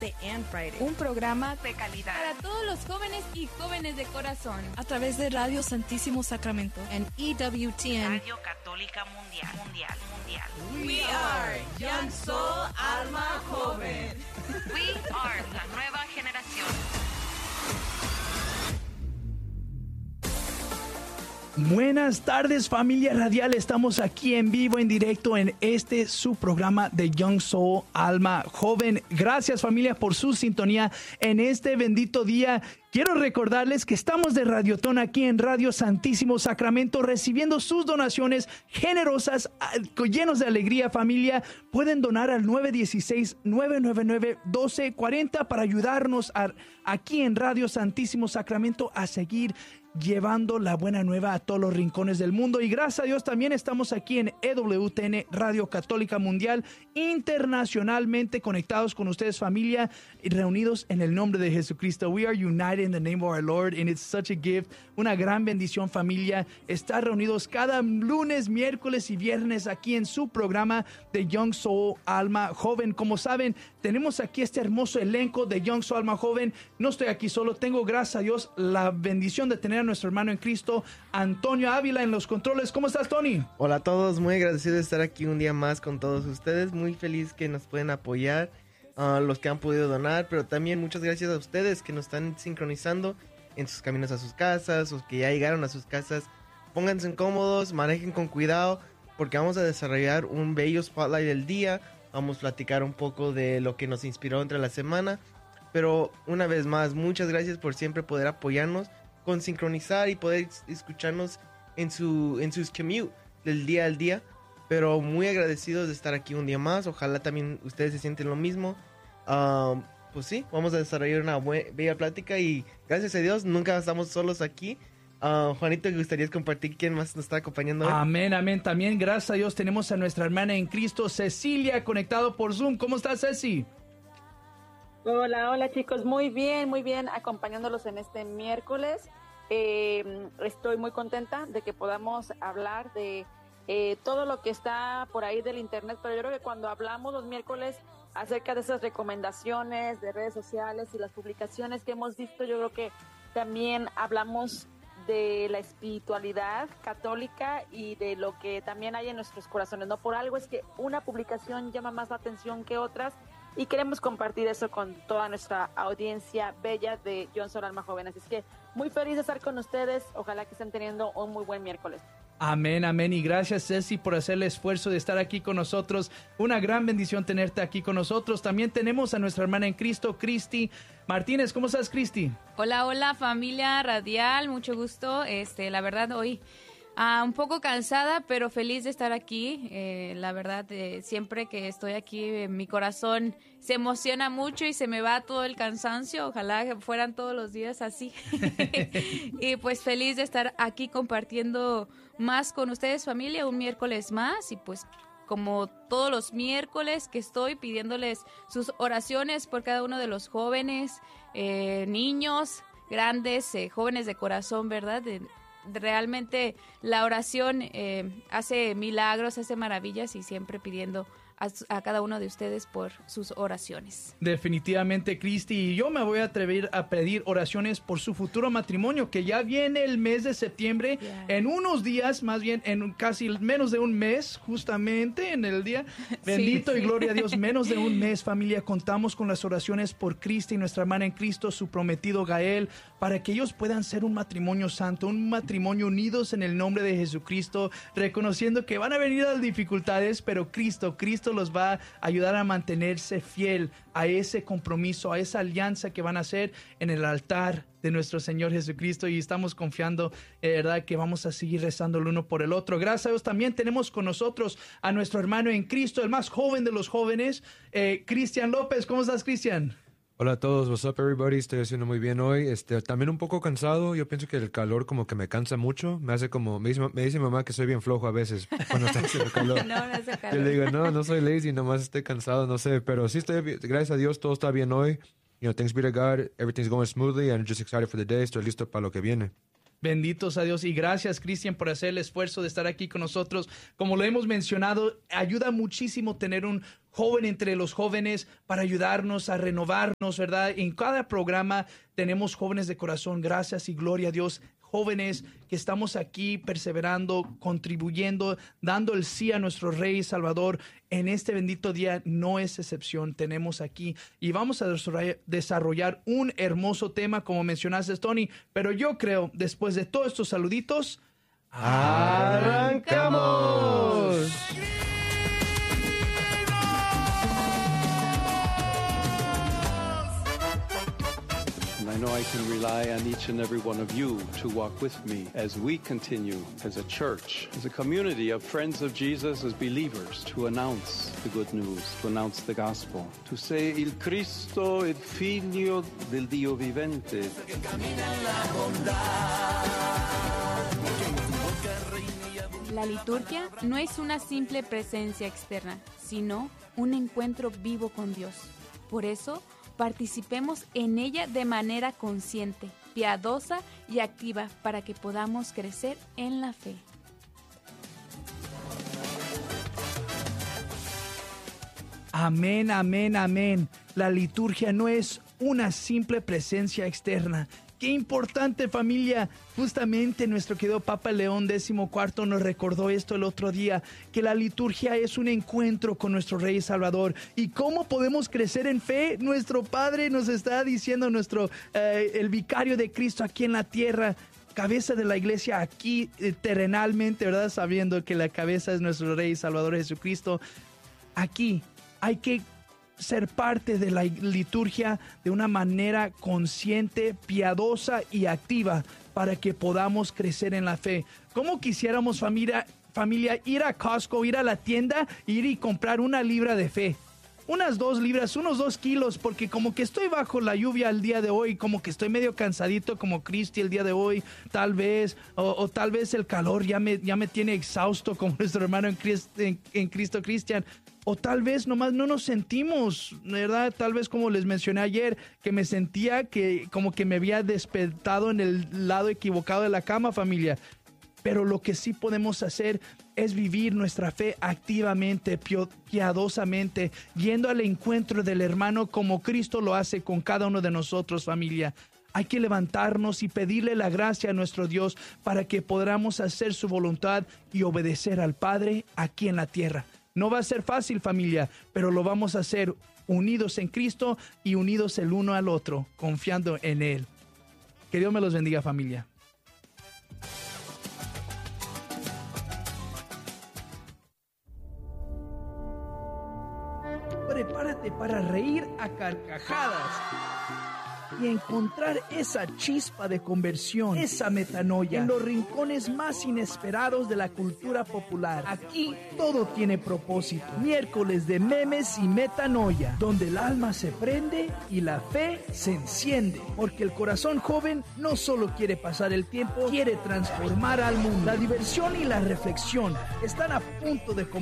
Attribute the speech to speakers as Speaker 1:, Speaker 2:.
Speaker 1: Wednesday and Friday.
Speaker 2: Un programa
Speaker 3: de calidad
Speaker 2: para todos los jóvenes y jóvenes de corazón.
Speaker 4: A través de Radio Santísimo Sacramento
Speaker 1: And EWTN.
Speaker 3: Radio Católica Mundial.
Speaker 1: We are Young Soul Alma Joven.
Speaker 3: We are la nueva generación.
Speaker 5: Buenas tardes, familia radial. Estamos aquí en vivo, en directo, en su programa de Young Soul Alma Joven. Gracias, familia, por su sintonía en este bendito día. Quiero recordarles que estamos de Radiotón aquí en Radio Santísimo Sacramento, recibiendo sus donaciones generosas, llenos de alegría, familia. Pueden donar al 916-999-1240 para ayudarnos aquí en Radio Santísimo Sacramento a seguir llevando la buena nueva a todos los rincones del mundo. Y gracias a Dios también estamos aquí en EWTN, Radio Católica Mundial, internacionalmente conectados con ustedes, familia, y reunidos en el nombre de Jesucristo. We are united in the name of our Lord, and it's such a gift. Una gran bendición, familia, estar reunidos cada lunes, miércoles y viernes aquí en su programa de Young Soul Alma Joven. Como saben, tenemos aquí este hermoso elenco de Young Soul Alma Joven. No estoy aquí solo, tengo, gracias a Dios, la bendición de tener a nuestro hermano en Cristo, Antonio Ávila, en los controles. ¿Cómo estás, Tony?
Speaker 6: Hola a todos, muy agradecido de estar aquí un día más con todos ustedes. Muy feliz que nos pueden apoyar, los que han podido donar, pero también muchas gracias a ustedes que nos están sincronizando en sus caminos a sus casas, o que ya llegaron a sus casas. Pónganse cómodos, manejen con cuidado, porque vamos a desarrollar un bello spotlight del día. Vamos a platicar un poco de lo que nos inspiró entre la semana. Pero una vez más, muchas gracias por siempre poder apoyarnos con sincronizar y poder escucharnos en sus commute del día al día. Pero muy agradecidos de estar aquí un día más. Ojalá también ustedes se sienten lo mismo. Pues sí, vamos a desarrollar una bella plática y gracias a Dios nunca estamos solos aquí. Juanito, ¿te gustaría compartir quién más nos está acompañando hoy?
Speaker 5: Amén, amén. También gracias a Dios tenemos a nuestra hermana en Cristo, Cecilia, conectado por Zoom. ¿Cómo estás, Ceci?
Speaker 7: Hola chicos, muy bien, acompañándolos en este miércoles. Estoy muy contenta de que podamos hablar de todo lo que está por ahí del internet, pero yo creo que cuando hablamos los miércoles acerca de esas recomendaciones de redes sociales y las publicaciones que hemos visto, yo creo que también hablamos de la espiritualidad católica y de lo que también hay en nuestros corazones. No por algo es que una publicación llama más la atención que otras, y queremos compartir eso con toda nuestra audiencia bella de Young Soul Alma Joven. Así es que muy feliz de estar con ustedes. Ojalá que estén teniendo un muy buen miércoles.
Speaker 5: Amén, amén. Y gracias, Ceci, por hacer el esfuerzo de estar aquí con nosotros. Una gran bendición tenerte aquí con nosotros. También tenemos a nuestra hermana en Cristo, Cristi Martínez. ¿Cómo estás, Cristi?
Speaker 2: Hola, familia radial. Mucho gusto. La verdad, hoy un poco cansada, pero feliz de estar aquí. La verdad, siempre que estoy aquí, mi corazón se emociona mucho y se me va todo el cansancio. Ojalá que fueran todos los días así. Y pues feliz de estar aquí compartiendo más con ustedes, familia, un miércoles más. Y pues como todos los miércoles que estoy pidiéndoles sus oraciones por cada uno de los jóvenes, niños, grandes, jóvenes de corazón, ¿verdad? Realmente la oración hace milagros, hace maravillas, y siempre pidiendo a cada uno de ustedes por sus oraciones.
Speaker 5: Definitivamente, Cristi, y yo me voy a atrever a pedir oraciones por su futuro matrimonio, que ya viene el mes de septiembre, en unos días, más bien en casi menos de un mes, justamente en el día. Bendito sí. Y gloria a Dios, menos de un mes, familia. Contamos con las oraciones por Cristi, nuestra hermana en Cristo, su prometido Gael, para que ellos puedan ser un matrimonio santo, un matrimonio unidos en el nombre de Jesucristo, reconociendo que van a venir las dificultades, pero Cristo los va a ayudar a mantenerse fiel a ese compromiso, a esa alianza que van a hacer en el altar de nuestro Señor Jesucristo, y estamos confiando, verdad, que vamos a seguir rezando el uno por el otro. Gracias a Dios también tenemos con nosotros a nuestro hermano en Cristo, el más joven de los jóvenes, Cristian López. ¿Cómo estás, Cristian?
Speaker 8: Hola a todos, what's up everybody, estoy haciendo muy bien hoy, también un poco cansado. Yo pienso que el calor como que me cansa mucho, me dice mi mamá que soy bien flojo a veces cuando está haciendo calor.
Speaker 2: No hace calor.
Speaker 8: Yo le digo, no soy lazy, nomás estoy cansado, no sé, pero sí gracias a Dios, todo está bien hoy. Thanks be to God, everything's going smoothly and I'm just excited for the day, estoy listo para lo que viene.
Speaker 5: Benditos a Dios, y gracias, Cristian, por hacer el esfuerzo de estar aquí con nosotros. Como lo hemos mencionado, ayuda muchísimo tener un joven entre los jóvenes para ayudarnos a renovarnos, ¿verdad? En cada programa tenemos jóvenes de corazón, gracias y gloria a Dios. Jóvenes que estamos aquí perseverando, contribuyendo, dando el sí a nuestro Rey y Salvador. En este bendito día no es excepción, tenemos aquí y vamos a desarrollar un hermoso tema como mencionaste, Tony, pero yo creo, después de todos estos saluditos, ¡arrancamos!
Speaker 9: I know I can rely on each and every one of you to walk with me as we continue as a church, as a community of friends of Jesus, as believers, to announce the good news, to announce the gospel, to say il Cristo, il Figlio del Dio vivente.
Speaker 2: La liturgia no es una simple presencia externa, sino un encuentro vivo con Dios. Por eso, participemos en ella de manera consciente, piadosa y activa para que podamos crecer en la fe.
Speaker 5: Amén, amén, amén. La liturgia no es una simple presencia externa. Qué importante, familia. Justamente nuestro querido Papa León XIV nos recordó esto el otro día, que la liturgia es un encuentro con nuestro Rey y Salvador. ¿Y cómo podemos crecer en fe? Nuestro Padre nos está diciendo, el vicario de Cristo aquí en la tierra, cabeza de la iglesia aquí terrenalmente, ¿verdad? Sabiendo que la cabeza es nuestro Rey y Salvador Jesucristo. Aquí hay que ser parte de la liturgia de una manera consciente, piadosa y activa para que podamos crecer en la fe. ¿Cómo quisiéramos, familia, ir a Costco, ir a la tienda, ir y comprar 1 libra de fe? Unas 2 libras, unos 2 kilos, porque como que estoy bajo la lluvia el día de hoy, como que estoy medio cansadito como Cristi el día de hoy, tal vez, o tal vez el calor ya me tiene exhausto como nuestro hermano en Cristo Cristian. O tal vez nomás no nos sentimos, ¿verdad? Tal vez como les mencioné ayer, que me sentía que como que me había despertado en el lado equivocado de la cama, familia. Pero lo que sí podemos hacer es vivir nuestra fe activamente, piadosamente, yendo al encuentro del hermano como Cristo lo hace con cada uno de nosotros, familia. Hay que levantarnos y pedirle la gracia a nuestro Dios para que podamos hacer su voluntad y obedecer al Padre aquí en la tierra. No va a ser fácil, familia, pero lo vamos a hacer unidos en Cristo y unidos el uno al otro, confiando en Él. Que Dios me los bendiga, familia. Prepárate para reír a carcajadas y encontrar esa chispa de conversión, esa metanoia, en los rincones más inesperados de la cultura popular. Aquí todo tiene propósito. Miércoles de memes y metanoia, donde el alma se prende y la fe se enciende. Porque el corazón joven no solo quiere pasar el tiempo, quiere transformar al mundo. La diversión y la reflexión están a punto de comenzar.